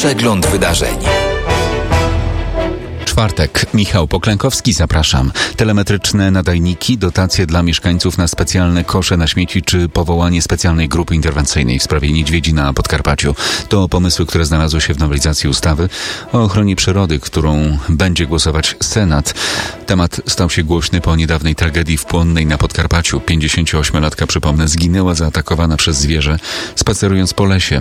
Przegląd wydarzeń. Czwartek. Michał Poklękowski, zapraszam. Telemetryczne nadajniki, dotacje dla mieszkańców na specjalne kosze na śmieci czy powołanie specjalnej grupy interwencyjnej w sprawie niedźwiedzi na Podkarpaciu. To pomysły, które znalazły się w nowelizacji ustawy o ochronie przyrody, którą będzie głosować Senat. Temat stał się głośny po niedawnej tragedii w Płonnej na Podkarpaciu. 58-latka, przypomnę, zginęła zaatakowana przez zwierzę, spacerując po lesie.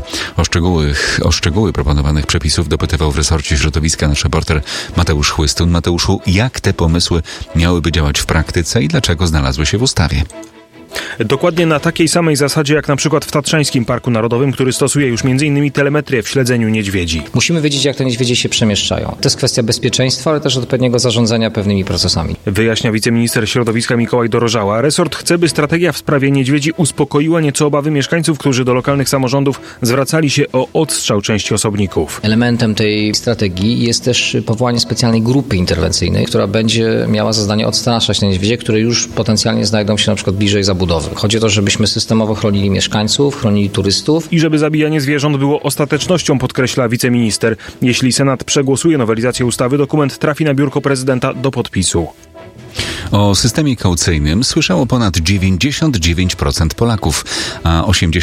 O szczegóły proponowanych przepisów dopytywał w resorcie środowiska nasz reporter Mateusz Chłystun. Mateuszu, jak te pomysły miałyby działać w praktyce i dlaczego znalazły się w ustawie? Dokładnie na takiej samej zasadzie jak na przykład w Tatrzańskim Parku Narodowym, który stosuje już m.in. telemetrię w śledzeniu niedźwiedzi. Musimy wiedzieć, jak te niedźwiedzie się przemieszczają. To jest kwestia bezpieczeństwa, ale też odpowiedniego zarządzania pewnymi procesami. Wyjaśnia wiceminister środowiska Mikołaj Dorożała. Resort chce, by strategia w sprawie niedźwiedzi uspokoiła nieco obawy mieszkańców, którzy do lokalnych samorządów zwracali się o odstrzał części osobników. Elementem tej strategii jest też powołanie specjalnej grupy interwencyjnej, która będzie miała za zadanie odstraszać te niedźwiedzie, które już potencjalnie znajdą się na przykład bliżej zabudowy. Chodzi o to, żebyśmy systemowo chronili mieszkańców, chronili turystów. I żeby zabijanie zwierząt było ostatecznością, podkreśla wiceminister. Jeśli Senat przegłosuje nowelizację ustawy, dokument trafi na biurko prezydenta do podpisu. O systemie kaucyjnym słyszało ponad 99% Polaków, a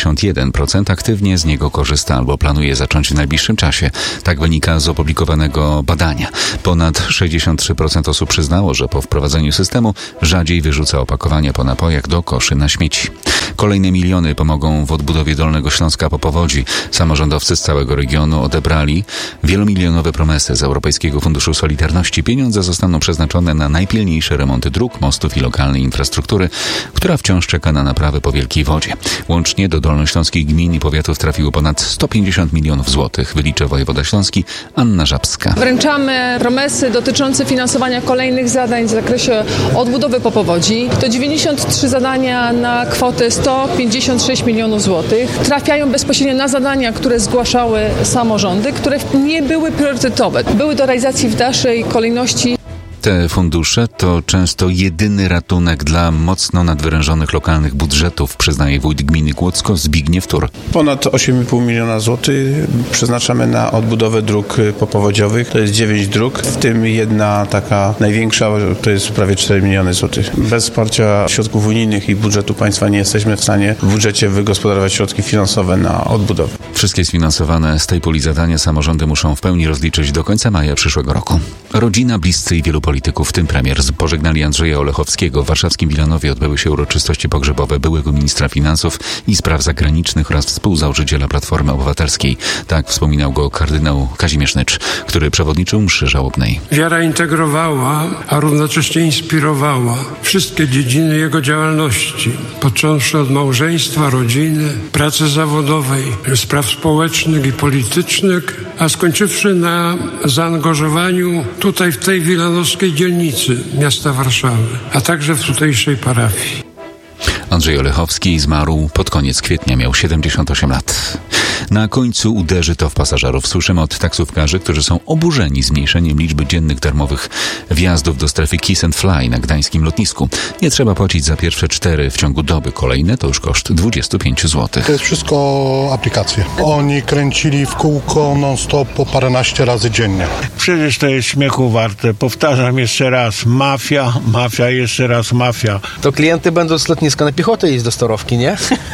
81% aktywnie z niego korzysta albo planuje zacząć w najbliższym czasie. Tak wynika z opublikowanego badania. Ponad 63% osób przyznało, że po wprowadzeniu systemu rzadziej wyrzuca opakowania po napojach do koszy na śmieci. Kolejne miliony pomogą w odbudowie Dolnego Śląska po powodzi. Samorządowcy z całego regionu odebrali wielomilionowe promesy z Europejskiego Funduszu Solidarności. Pieniądze zostaną przeznaczone na najpilniejsze remonty dróg, mostów i lokalnej infrastruktury, która wciąż czeka na naprawy po wielkiej wodzie. Łącznie do dolnośląskich gmin i powiatów trafiło ponad 150 milionów złotych, wylicza wojewoda śląski Anna Żabska. Wręczamy promesy dotyczące finansowania kolejnych zadań w zakresie odbudowy po powodzi. To 93 zadania na kwotę 156 milionów złotych. Trafiają bezpośrednio na zadania, które zgłaszały samorządy, które nie były priorytetowe. Były do realizacji w dalszej kolejności. Te fundusze to często jedyny ratunek dla mocno nadwyrężonych lokalnych budżetów, przyznaje wójt gminy Kłodzko Zbigniew Tur. Ponad 8,5 miliona złotych przeznaczamy na odbudowę dróg popowodziowych. To jest 9 dróg, w tym jedna taka największa to jest prawie 4 miliony złotych. Bez wsparcia środków unijnych i budżetu państwa nie jesteśmy w stanie w budżecie wygospodarować środki finansowe na odbudowę. Wszystkie sfinansowane z tej puli zadania samorządy muszą w pełni rozliczyć do końca maja przyszłego roku. Rodzina, bliscy i wielu polityków, w tym premier, pożegnali Andrzeja Olechowskiego. W warszawskim Wilanowie odbyły się uroczystości pogrzebowe byłego ministra finansów i spraw zagranicznych oraz współzałożyciela Platformy Obywatelskiej. Tak wspominał go kardynał Kazimierz Nycz, który przewodniczył mszy żałobnej. Wiara integrowała, a równocześnie inspirowała wszystkie dziedziny jego działalności, począwszy od małżeństwa, rodziny, pracy zawodowej, spraw społecznych i politycznych, a skończywszy na zaangażowaniu tutaj w tej wilanowskiej dzielnicy miasta Warszawy, a także w tutejszej parafii. Andrzej Olechowski zmarł pod koniec kwietnia, miał 78 lat. Na końcu uderzy to w pasażerów. Słyszymy od taksówkarzy, którzy są oburzeni zmniejszeniem liczby dziennych darmowych wjazdów do strefy Kiss and Fly na gdańskim lotnisku. Nie trzeba płacić za pierwsze 4 w ciągu doby. Kolejne to już koszt 25 zł. To jest wszystko aplikacje. Oni kręcili w kółko non-stop po paręnaście razy dziennie. Przecież to jest śmiechu warte. Powtarzam jeszcze raz. Mafia, jeszcze raz mafia. To klienty będą z lotniska na piechotę iść do Storowki, nie?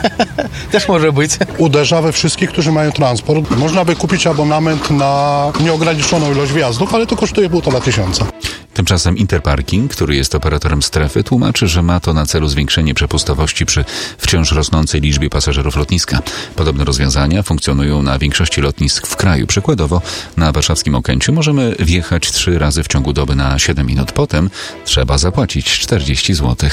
Też może być. Uderza we wszystkich, którzy mają transport. Można by kupić abonament na nieograniczoną ilość wjazdów, ale to kosztuje 1,5 tysiąca. Tymczasem Interparking, który jest operatorem strefy, tłumaczy, że ma to na celu zwiększenie przepustowości przy wciąż rosnącej liczbie pasażerów lotniska. Podobne rozwiązania funkcjonują na większości lotnisk w kraju. Przykładowo na warszawskim Okęciu możemy wjechać 3 razy w ciągu doby na 7 minut. Potem trzeba zapłacić 40 zł.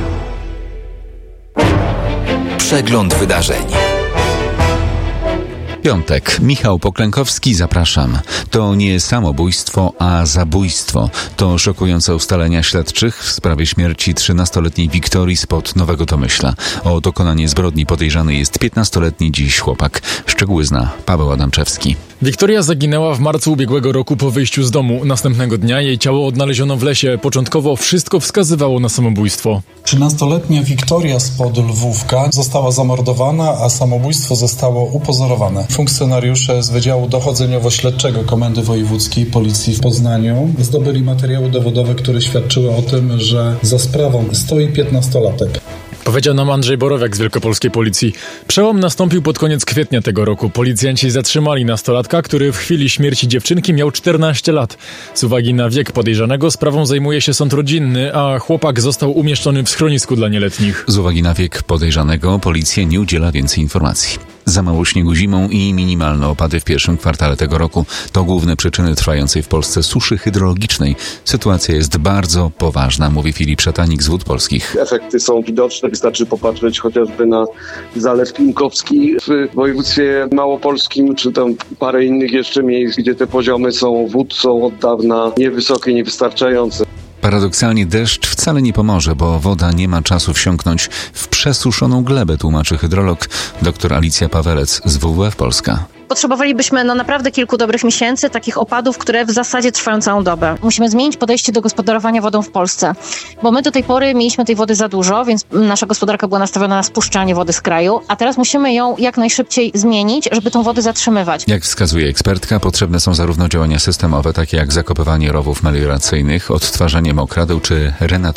Przegląd wydarzeń. Piątek. Michał Poklękowski, zapraszam. To nie samobójstwo, a zabójstwo. To szokujące ustalenia śledczych w sprawie śmierci 13-letniej Wiktorii spod Nowego Tomyśla. O dokonanie zbrodni podejrzany jest 15-letni dziś chłopak. Szczegóły zna Paweł Adamczewski. Wiktoria zaginęła w marcu ubiegłego roku po wyjściu z domu. Następnego dnia jej ciało odnaleziono w lesie. Początkowo wszystko wskazywało na samobójstwo. 13-letnia Wiktoria spod Lwówka została zamordowana, a samobójstwo zostało upozorowane. Funkcjonariusze z Wydziału Dochodzeniowo-Śledczego Komendy Wojewódzkiej Policji w Poznaniu zdobyli materiały dowodowe, które świadczyły o tym, że za sprawą stoi 15-latek. Powiedział nam Andrzej Borowiak z Wielkopolskiej Policji. Przełom nastąpił pod koniec kwietnia tego roku. Policjanci zatrzymali nastolatka, który w chwili śmierci dziewczynki miał 14 lat. Z uwagi na wiek podejrzanego sprawą zajmuje się sąd rodzinny, a chłopak został umieszczony w schronisku dla nieletnich. Z uwagi na wiek podejrzanego policja nie udziela więcej informacji. Za mało śniegu zimą i minimalne opady w pierwszym kwartale tego roku to główne przyczyny trwającej w Polsce suszy hydrologicznej. Sytuacja jest bardzo poważna, mówi Filip Szatanik z Wód Polskich. Efekty są widoczne, wystarczy popatrzeć chociażby na Zalew Klimkowski w województwie małopolskim, czy tam parę innych jeszcze miejsc, gdzie te poziomy wód są od dawna niewysokie, niewystarczające. Paradoksalnie deszcz wcale nie pomoże, bo woda nie ma czasu wsiąknąć w przesuszoną glebę, tłumaczy hydrolog dr Alicja Pawelec z WWF Polska. Potrzebowalibyśmy naprawdę kilku dobrych miesięcy, takich opadów, które w zasadzie trwają całą dobę. Musimy zmienić podejście do gospodarowania wodą w Polsce, bo my do tej pory mieliśmy tej wody za dużo, więc nasza gospodarka była nastawiona na spuszczanie wody z kraju, a teraz musimy ją jak najszybciej zmienić, żeby tą wodę zatrzymywać. Jak wskazuje ekspertka, potrzebne są zarówno działania systemowe, takie jak zakopywanie rowów melioracyjnych, odtwarzanie mokradeł czy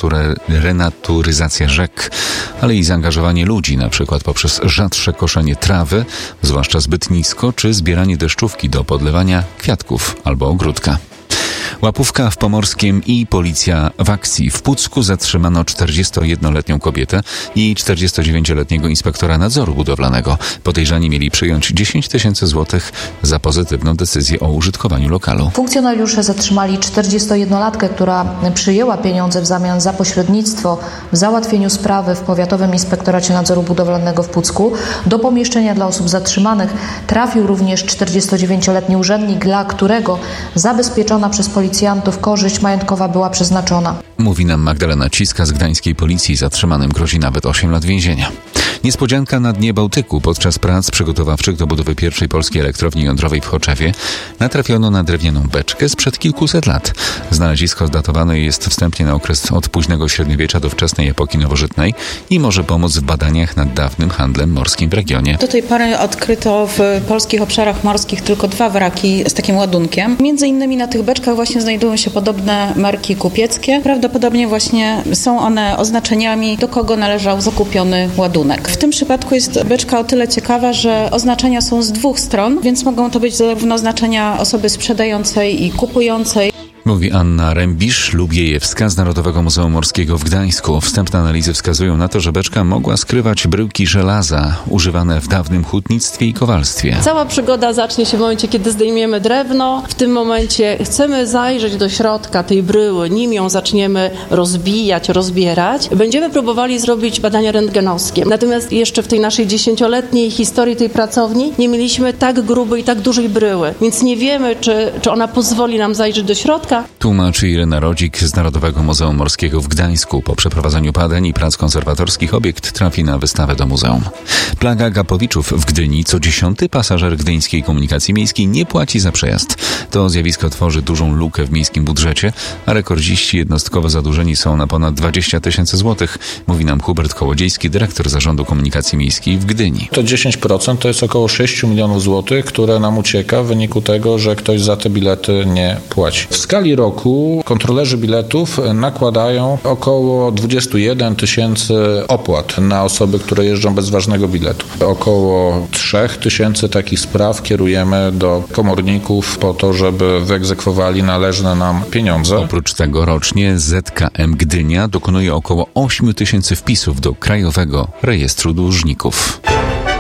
renaturyzacja rzek, ale i zaangażowanie ludzi, na przykład poprzez rzadsze koszenie trawy, zwłaszcza zbyt nisko, czy zbieranie deszczówki do podlewania kwiatków albo ogródka. Łapówka w Pomorskiem i policja w akcji. W Pucku zatrzymano 41-letnią kobietę i 49-letniego inspektora nadzoru budowlanego. Podejrzani mieli przyjąć 10 000 złotych za pozytywną decyzję o użytkowaniu lokalu. Funkcjonariusze zatrzymali 41-latkę, która przyjęła pieniądze w zamian za pośrednictwo w załatwieniu sprawy w Powiatowym Inspektoracie Nadzoru Budowlanego w Pucku. Do pomieszczenia dla osób zatrzymanych trafił również 49-letni urzędnik, dla którego zabezpieczona przez policjantów korzyść majątkowa była przeznaczona. Mówi nam Magdalena Ciska z gdańskiej policji. Zatrzymanym grozi nawet 8 lat więzienia. Niespodzianka na dnie Bałtyku. Podczas prac przygotowawczych do budowy pierwszej polskiej elektrowni jądrowej w Choczewie natrafiono na drewnianą beczkę sprzed kilkuset lat. Znalezisko datowane jest wstępnie na okres od późnego średniowiecza do wczesnej epoki nowożytnej i może pomóc w badaniach nad dawnym handlem morskim w regionie. Do tej pory odkryto w polskich obszarach morskich tylko 2 wraki z takim ładunkiem. Między innymi na tych beczkach właśnie znajdują się podobne marki kupieckie. Prawdopodobnie właśnie są one oznaczeniami, do kogo należał zakupiony ładunek. W tym przypadku jest beczka o tyle ciekawa, że oznaczenia są z 2 stron, więc mogą to być zarówno oznaczenia osoby sprzedającej i kupującej. Mówi Anna Rębisz-Lubiejewska z Narodowego Muzeum Morskiego w Gdańsku. Wstępne analizy wskazują na to, że beczka mogła skrywać bryłki żelaza używane w dawnym hutnictwie i kowalstwie. Cała przygoda zacznie się w momencie, kiedy zdejmiemy drewno. W tym momencie chcemy zajrzeć do środka tej bryły, nim ją zaczniemy rozbijać, rozbierać. Będziemy próbowali zrobić badania rentgenowskie. Natomiast jeszcze w tej naszej 10-letniej historii tej pracowni nie mieliśmy tak grubej i tak dużej bryły, więc nie wiemy, czy ona pozwoli nam zajrzeć do środka. Tłumaczy Irena Rodzik z Narodowego Muzeum Morskiego w Gdańsku. Po przeprowadzeniu badań i prac konserwatorskich obiekt trafi na wystawę do muzeum. Plaga gapowiczów w Gdyni. Co 10. pasażer gdyńskiej komunikacji miejskiej nie płaci za przejazd. To zjawisko tworzy dużą lukę w miejskim budżecie, a rekordziści jednostkowo zadłużeni są na ponad 20 000 złotych, mówi nam Hubert Kołodziejski, dyrektor Zarządu Komunikacji Miejskiej w Gdyni. To 10% to jest około 6 milionów złotych, które nam ucieka w wyniku tego, że ktoś za te bilety nie płaci. W skali roku kontrolerzy biletów nakładają około 21 000 opłat na osoby, które jeżdżą bez ważnego biletu. Około 3 000 takich spraw kierujemy do komorników po to, żeby wyegzekwowali należne nam pieniądze. Oprócz tego rocznie ZKM Gdynia dokonuje około 8 000 wpisów do Krajowego Rejestru Dłużników.